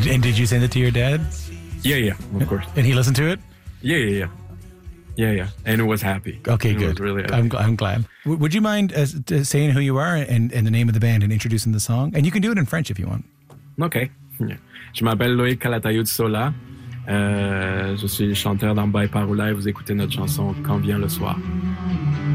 And did you send it to your dad? Yeah, of course. And he listened to it? Yeah. And it was happy. Okay, it good. Was really happy. I'm glad. Would you mind saying who you are and the name of the band and introducing the song? And you can do it in French if you want. OK. Je m'appelle Loïc Calatayud Sola. Je suis chanteur dans By Parula et vous écoutez notre chanson Quand vient le soir.